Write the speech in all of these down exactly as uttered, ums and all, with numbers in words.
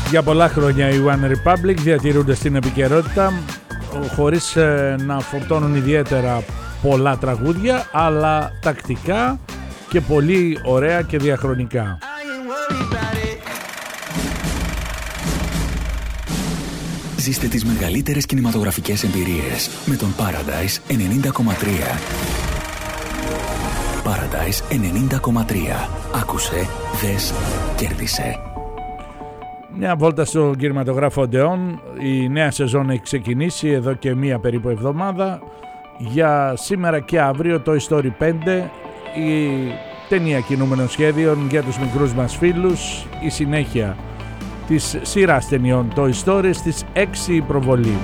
Για πολλά χρόνια οι One Republic διατηρούνται στην επικαιρότητα χωρίς ε, να φορτώνουν ιδιαίτερα πολλά τραγούδια, αλλά τακτικά και πολύ ωραία και διαχρονικά. Ζήστε τις μεγαλύτερες κινηματογραφικές εμπειρίες με τον Paradise ενενήντα κόμμα τρία. Paradise ενενήντα κόμμα τρία. Άκουσε, δες, κέρδισε. Μια βόλτα στο κινηματογράφο Odeon. Η νέα σεζόν έχει ξεκινήσει εδώ και μία περίπου εβδομάδα. Για σήμερα και αύριο Toy Story πέντε, η ταινία κινούμενων σχέδιων για τους μικρούς μας φίλους, η συνέχεια της σειράς ταινιών Toy Story στις έξι προβολή.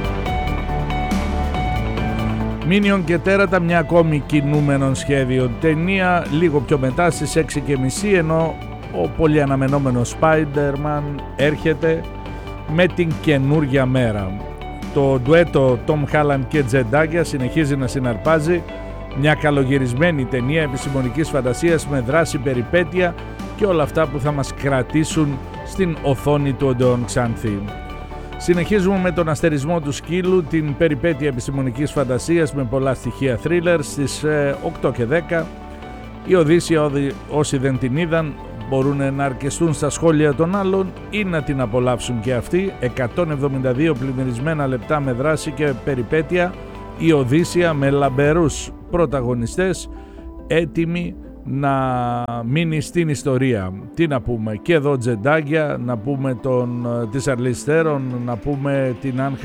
Μίνιον και Τέρατα, μια ακόμη κινούμενων σχέδιων ταινία, λίγο πιο μετά στις έξι και μισή, ενώ ο πολύ αναμενόμενος Spider-Man έρχεται με την καινούργια μέρα. Το ντουέτο Tom Holland και Zendaya συνεχίζει να συναρπάζει, μια καλογυρισμένη ταινία επιστημονικής φαντασίας με δράση, περιπέτεια και όλα αυτά που θα μας κρατήσουν στην οθόνη του Odeon Xanthi. Συνεχίζουμε με τον αστερισμό του σκύλου, την περιπέτεια επιστημονικής φαντασίας με πολλά στοιχεία thriller στις οκτώ και δέκα. Η Οδύσσια, όσοι δεν την είδαν, μπορούν να αρκεστούν στα σχόλια των άλλων ή να την απολαύσουν και αυτοί. εκατόν εβδομήντα δύο πλημμυρισμένα λεπτά με δράση και περιπέτεια, η Οδύσσια με λαμπερούς πρωταγωνιστές, έτοιμοι να μείνει στην ιστορία. Τι να πούμε, και εδώ Zendaya, να πούμε τον της Charlize Theron, να πούμε την Αν